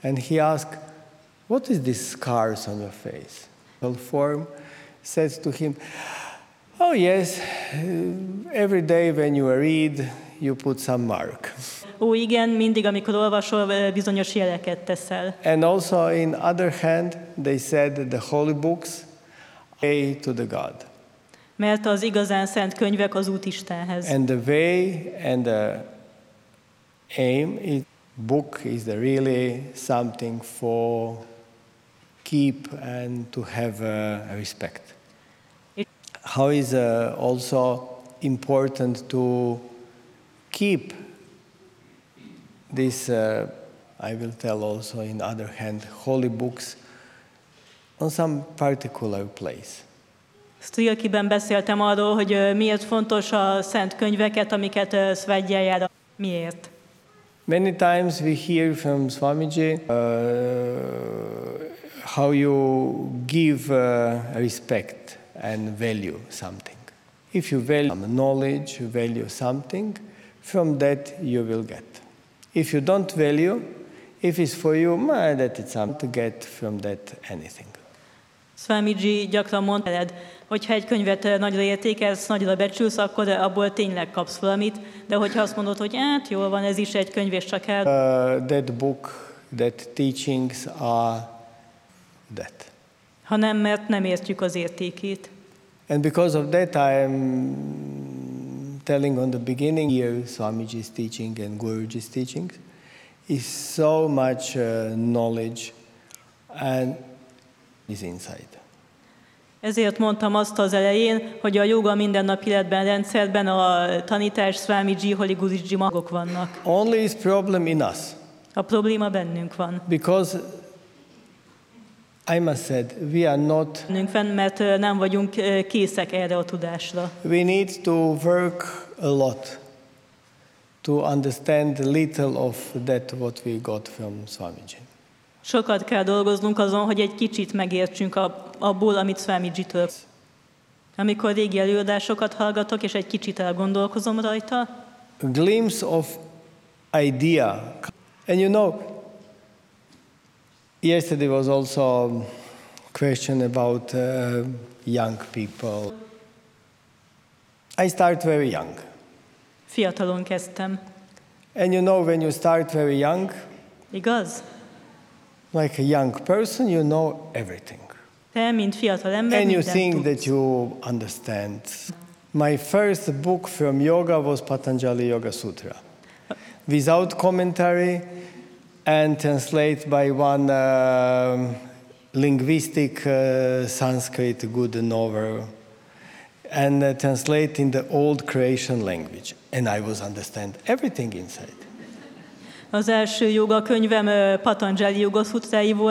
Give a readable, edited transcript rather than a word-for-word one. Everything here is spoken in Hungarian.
And he asked, what is these scars on your face? The form says to him, oh yes, every day when you read, you put some mark. Ó, igen, mindig, amikor olvasol, bizonyos jeleket teszel. And also, in other hand, they said that the holy books way to the God. Mert az igazán szent könyvek az út Istenhez. And the way and the aim is book is the really something for keep and to have respect. How is also important to keep this, I will tell also in other hand, holy books on some particular place. Sztrilkiben beszéltem arról, hogy miért fontos a szent könyveket, amiket Szvedjen jár. Miért? Many times we hear from Swamiji how you give respect and value something. If you value some knowledge, you value something, from that you will get. If you don't value, if it's for you, that it's something to get from that anything. Swamiji gyakran mondta, hogyha egy könyvet nagyra értékelsz, nagyra becsülsz, akkor abból tényleg kapsz valamit, de hogyha azt mondod, hogy hát jól van, ez is egy könyv, és csak el... That book, that teachings are that. Ha nem, mert nem értjük az értékét. And because of that I am telling on the beginning here Swamiji's teaching and Guruji's teaching is so much knowledge and is inside. Ezért mondtam azt az elején, hogy a jóga mindennapi életben, rendszerben a tanítás, Swamiji, Holy Guruji magok vannak. Only is problem in us. A probléma bennünk van. Because I must say, we are not. Mert nem vagyunk készek erre a tudásra. We need to work a lot to understand a little of that what we got from Swamiji. Sokat kell dolgoznunk azon, hogy egy kicsit megértsünk abból, amit Swamiji-től. Amikor régi előadásokat hallgatok, és egy kicsit elgondolkozom rajta. A glimpse of idea. And you know, yesterday was also a question about young people. I start very young. Fiatalon kezdtem. And you know, when you start very young, igaz? Like a young person, you know everything. Te, mint fiatal ember, and you mindent think tudsz. that you understand. My first book from yoga was Patanjali Yoga Sutra, without commentary and translated by one linguistic Sanskrit good novel and translate in the old Croatian language. And I was understand everything inside. Az első joga könyvem Patanjali Yoga Sutrai volt.